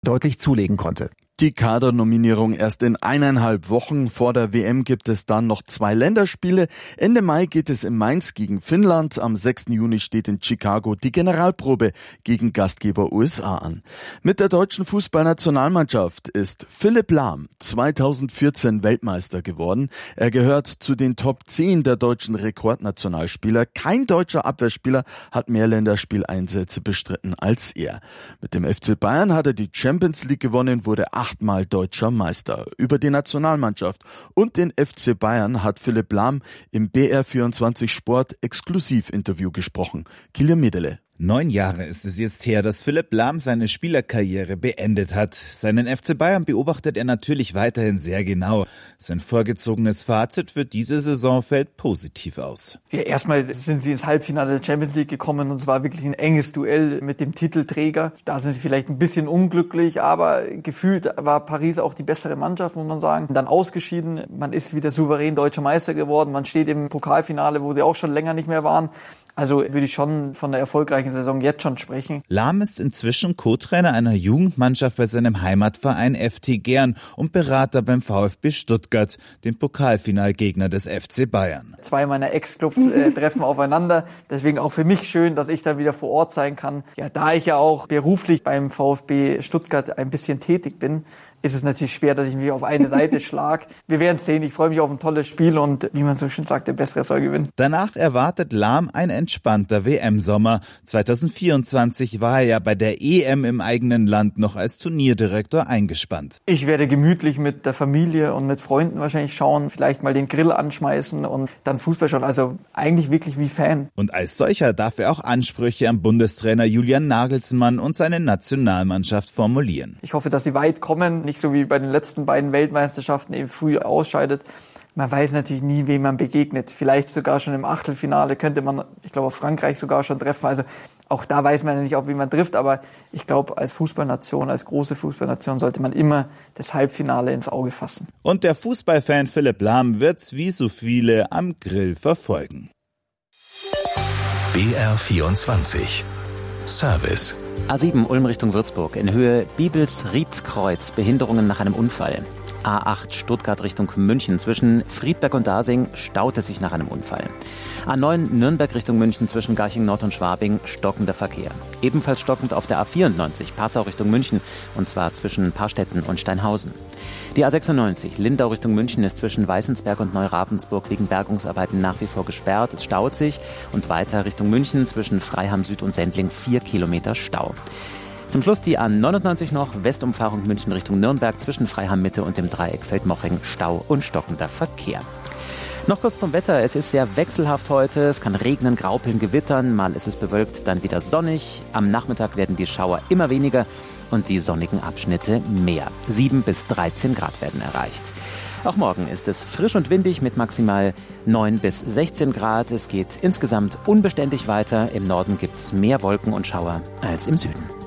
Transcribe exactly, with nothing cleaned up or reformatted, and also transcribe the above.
deutlich zulegen konnte. Die Kadernominierung erst in eineinhalb Wochen. Vor der W M gibt es dann noch zwei Länderspiele. Ende Mai geht es in Mainz gegen Finnland. Am sechsten Juni steht in Chicago die Generalprobe gegen Gastgeber U S A an. Mit der deutschen Fußballnationalmannschaft ist Philipp Lahm zweitausendvierzehn Weltmeister geworden. Er gehört zu den Top zehn der deutschen Rekordnationalspieler. Kein deutscher Abwehrspieler hat mehr Länderspieleinsätze bestritten als er. Mit dem F C Bayern hat er die Champions League gewonnen, wurde achtmal deutscher Meister. Über die Nationalmannschaft und den F C Bayern hat Philipp Lahm im B R vierundzwanzig Sport Exklusivinterview gesprochen. Kilian Medele. Neun Jahre ist es jetzt her, dass Philipp Lahm seine Spielerkarriere beendet hat. Seinen F C Bayern beobachtet er natürlich weiterhin sehr genau. Sein vorgezogenes Fazit für diese Saison fällt positiv aus. Ja, erstmal sind sie ins Halbfinale der Champions League gekommen und es war wirklich ein enges Duell mit dem Titelträger. Da sind sie vielleicht ein bisschen unglücklich, aber gefühlt war Paris auch die bessere Mannschaft, muss man sagen. Dann ausgeschieden, man ist wieder souverän deutscher Meister geworden. Man steht im Pokalfinale, wo sie auch schon länger nicht mehr waren. Also würde ich schon von der erfolgreichen Saison jetzt schon sprechen. Lahm ist inzwischen Co-Trainer einer Jugendmannschaft bei seinem Heimatverein F T Gern und Berater beim VfB Stuttgart, dem Pokalfinalgegner des F C Bayern. Zwei meiner Ex-Clubs äh, treffen aufeinander. Deswegen auch für mich schön, dass ich dann wieder vor Ort sein kann. Ja, da ich ja auch beruflich beim VfB Stuttgart ein bisschen tätig bin, ist es natürlich schwer, dass ich mich auf eine Seite schlage. Wir werden es sehen. Ich freue mich auf ein tolles Spiel und, wie man so schön sagt, der Bessere soll gewinnen. Danach erwartet Lahm ein entspannter W M-Sommer. zweitausendvierundzwanzig war er ja bei der E M im eigenen Land noch als Turnierdirektor eingespannt. Ich werde gemütlich mit der Familie und mit Freunden wahrscheinlich schauen, vielleicht mal den Grill anschmeißen und dann Fußball schauen. Also eigentlich wirklich wie Fan. Und als solcher darf er auch Ansprüche am Bundestrainer Julian Nagelsmann und seine Nationalmannschaft formulieren. Ich hoffe, dass sie weit kommen. Nicht so wie bei den letzten beiden Weltmeisterschaften eben früh ausscheidet. Man weiß natürlich nie, wem man begegnet. Vielleicht sogar schon im Achtelfinale könnte man, ich glaube, Frankreich sogar schon treffen. Also auch da weiß man ja nicht, auf wen man trifft. Aber ich glaube, als Fußballnation, als große Fußballnation sollte man immer das Halbfinale ins Auge fassen. Und der Fußballfan Philipp Lahm wird's wie so viele am Grill verfolgen. B R vierundzwanzig Service. A sieben Ulm Richtung Würzburg, in Höhe Bibels-Riedkreuz, Behinderungen nach einem Unfall. A acht Stuttgart Richtung München, zwischen Friedberg und Dasing staut es sich nach einem Unfall. A neun Nürnberg Richtung München, zwischen Garching Nord und Schwabing, stockender Verkehr. Ebenfalls stockend auf der A vierundneunzig Passau Richtung München, und zwar zwischen Parstetten und Steinhausen. Die A sechsundneunzig Lindau Richtung München ist zwischen Weißensberg und Neuravensburg wegen Bergungsarbeiten nach wie vor gesperrt. Es staut sich, und weiter Richtung München zwischen Freiham Süd und Sendling vier Kilometer Stau. Zum Schluss die A neunundneunzig noch, Westumfahrung München Richtung Nürnberg, zwischen Freiham Mitte und dem Dreieck Feldmoching, Stau und stockender Verkehr. Noch kurz zum Wetter. Es ist sehr wechselhaft heute. Es kann regnen, graupeln, gewittern. Mal ist es bewölkt, dann wieder sonnig. Am Nachmittag werden die Schauer immer weniger und die sonnigen Abschnitte mehr. sieben bis dreizehn Grad werden erreicht. Auch morgen ist es frisch und windig mit maximal neun bis sechzehn Grad. Es geht insgesamt unbeständig weiter. Im Norden gibt es mehr Wolken und Schauer als im Süden.